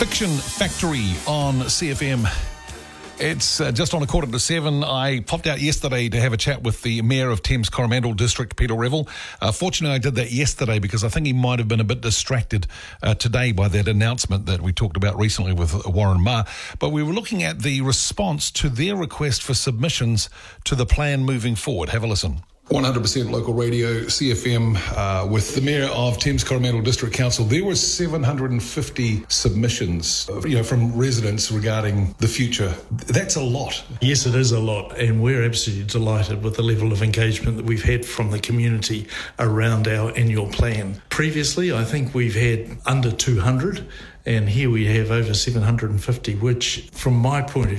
Fiction Factory on CFM. It's just on 7:15. I popped out yesterday to have a chat with the Mayor of Thames Coromandel District, Peter Revel. Fortunately, I did that yesterday because I think he might have been a bit distracted today by that announcement that we talked about recently with Warren Ma. But we were looking at the response to their request for submissions to the plan moving forward. Have a listen. 100% local radio, CFM, with the Mayor of Thames Coromandel District Council. There were 750 submissions, from residents regarding the future. That's a lot. Yes, it is a lot, and we're absolutely delighted with the level of engagement that we've had from the community around our annual plan. Previously, I think we've had under 200, and here we have over 750, which, from my point of